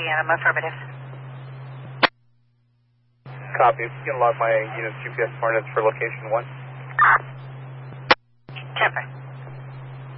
Adam. Affirmative. Copy. You can log my unit's GPS coordinates for location 1. Temper.